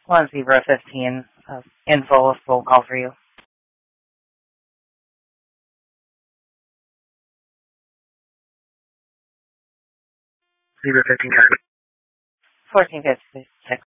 1015, info, full call for you. Zebra 15 copy. 1456.